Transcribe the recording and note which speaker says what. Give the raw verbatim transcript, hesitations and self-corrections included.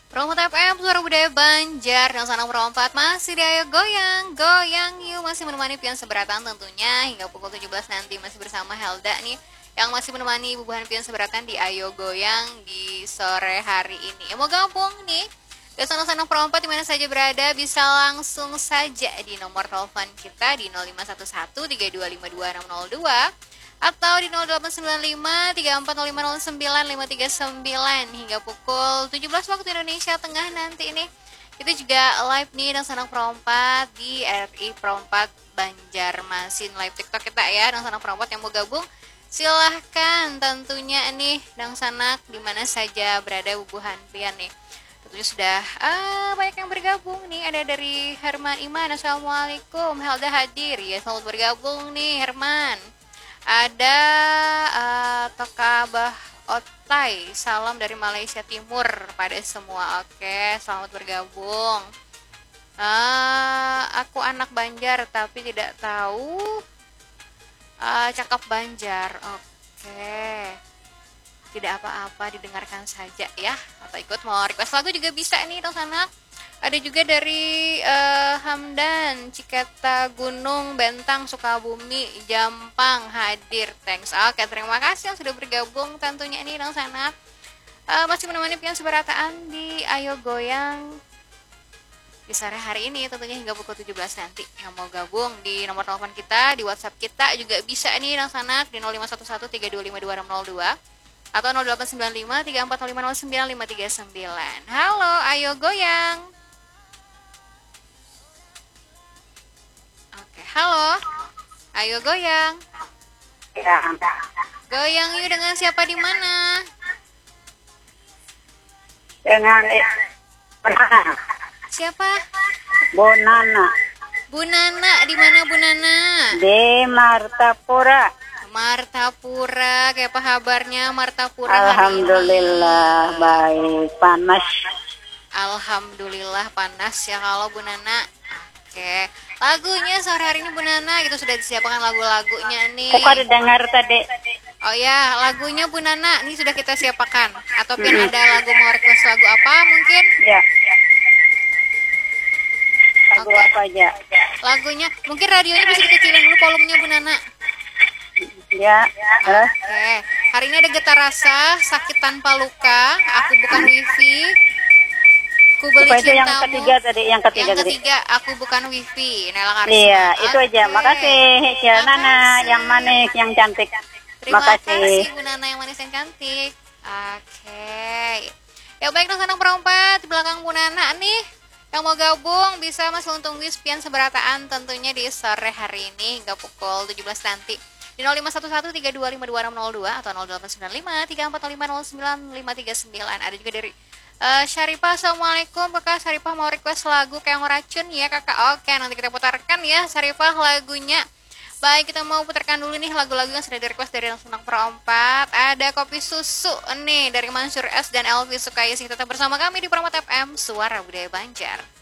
Speaker 1: Promo T F M, Suara Budaya Banjar, dan Sanang Pro empat masih di Ayo Goyang, Goyang Yuk, masih menemani pion seberatan tentunya hingga pukul tujuh belas nanti masih bersama Helda nih yang masih menemani bubuhan pion seberatan di Ayo Goyang di sore hari ini. Yang mau gabung nih, ke Sanang Pro empat dimana saja berada bisa langsung saja di nomor telepon kita di nol lima satu satu tiga dua lima dua enam nol dua atau di nol delapan sembilan lima tiga empat nol lima nol sembilan lima tiga sembilan hingga pukul tujuh belas waktu Indonesia Tengah nanti ini. Kita juga live nih dan Sanang Pro empat di R I Pro empat Banjarmasin live TikTok kita ya. Dan Sanang Pro empat yang mau gabung silahkan tentunya nih dan Sanak dimana saja berada bubuhan pian nih. Tentunya sudah ah, banyak yang bergabung nih. Ada dari Herman Iman, Assalamualaikum, Helda hadir ya, selamat bergabung nih Herman. Ada uh, Toka Bah Otai, salam dari Malaysia Timur pada semua. Oke, selamat bergabung. uh, Aku anak Banjar tapi tidak tahu uh, cakap Banjar. Oke, tidak apa-apa, didengarkan saja ya. Atau ikut mau request lagu juga bisa nih dong Sanak. Ada juga dari uh, Hamdan, Ciketa Gunung, Bentang, Sukabumi, Jampang hadir. Thanks. Oke, terima kasih yang sudah bergabung tentunya ini dong sana. Uh, masih menemani pion seberataan di Ayo Goyang di sore hari ini tentunya hingga pukul tujuh belas nanti. Yang mau gabung di nomor telepon kita, di WhatsApp kita juga bisa nih dong sana di nol lima satu satu tiga dua lima dua enam nol dua atau nol delapan sembilan lima tiga empat nol lima nol sembilan lima tiga sembilan. Halo, Ayo Goyang. Oke, halo. Ayo goyang.
Speaker 2: Ya.
Speaker 1: Goyang yuk dengan siapa di mana?
Speaker 2: Dengan Bonana.
Speaker 1: Siapa?
Speaker 2: Bonana.
Speaker 1: Bu Nana, di mana Bu Nana?
Speaker 2: Di Martapura.
Speaker 1: Martapura, kayak apa kabarnya Martapura hari ini?
Speaker 2: Alhamdulillah baik, panas.
Speaker 1: Alhamdulillah panas ya kalau Bu Nana. Oke, lagunya sore hari ini Bu Nana gitu sudah disiapkan lagu-lagunya nih.
Speaker 2: Kok ada dengar tadi?
Speaker 1: Oh ya, lagunya Bu Nana ini sudah kita siapkan. Atau pun hmm. ada lagu mau request lagu apa mungkin?
Speaker 2: Ya. Lagu okay. apa aja?
Speaker 1: Lagunya, mungkin radionya bisa dikecilin dulu volumenya Bu Nana.
Speaker 2: Ya.
Speaker 1: Oke, okay. Hari ini ada Getar Rasa, Sakit Tanpa Luka, Aku Bukan Wifi. Aku beli
Speaker 2: itu yang
Speaker 1: cintamu.
Speaker 2: ketiga tadi, yang ketiga,
Speaker 1: yang ketiga
Speaker 2: tadi.
Speaker 1: Aku Bukan Wifi, Nela Karisma.
Speaker 2: Iya, itu
Speaker 1: okay.
Speaker 2: aja. Makasih, Cia Nana, yang manis, yang cantik.
Speaker 1: Terima
Speaker 2: Makasih.
Speaker 1: kasih Bu Nana yang manis yang cantik. Oke. Okay. Ya baik, dong Sanang Perompat di belakang Bu Nana nih. Yang mau gabung bisa masih untung wispian seberataan tentunya di sore hari ini hingga pukul tujuh belas nanti. Di nol lima satu satu tiga dua lima dua enam nol dua atau nol delapan sembilan lima tiga empat nol lima nol sembilan lima tiga sembilan. Ada juga dari Uh, Syarifah, Assalamualaikum kakak. Syarifah mau request lagu Keong Racun ya kakak. Oke, nanti kita putarkan ya Syarifah lagunya. Baik, kita mau putarkan dulu nih lagu-lagu yang sudah di request dari Sanang Pro empat. Ada Kopi Susu nih dari Mansur S dan Elvi Sukayesi. Tetap bersama kami di Promo T F M Suara Budaya Banjar.